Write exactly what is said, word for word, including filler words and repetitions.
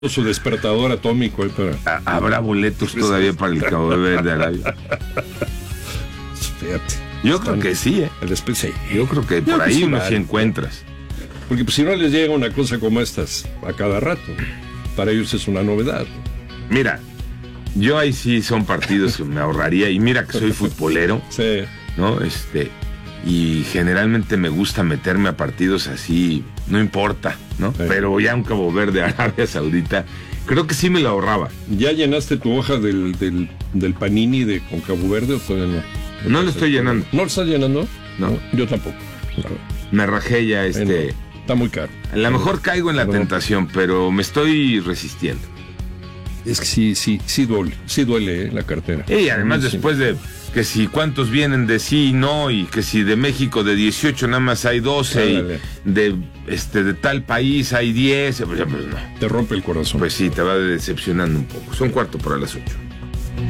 su despertador atómico. Eh, para... Habrá boletos todavía para el Cabo Verde Arabia. Fíjate. Yo creo que sí, ¿eh? El sí. Yo creo que por yo ahí uno sí encuentras. Porque pues, si no les llega una cosa como estas a cada rato, para ellos es una novedad. Mira, yo ahí sí son partidos que me ahorraría. Y mira que soy futbolero. Sí. ¿No? Este... Y generalmente me gusta meterme a partidos así, no importa, ¿no? Sí. Pero ya un Cabo Verde, Arabia Saudita, creo que sí me lo ahorraba. ¿Ya llenaste tu hoja del, del, del Panini de con Cabo Verde o todavía no? No lo estoy llenando. ¿No lo estás llenando? No. no yo tampoco. Claro. Me rajé ya este... Bueno, está muy caro. A lo mejor caigo en la Perdón. tentación, pero me estoy resistiendo. Es que sí, sí, sí duele, sí duele ¿eh? La cartera. Y además sí. después de que si cuántos vienen de sí y no, y que si de México de dieciocho nada más hay doce, y de este de tal país hay diez, pues, pues no. Te rompe el corazón. Pues sí, te va decepcionando un poco. Son cuarto para las ocho.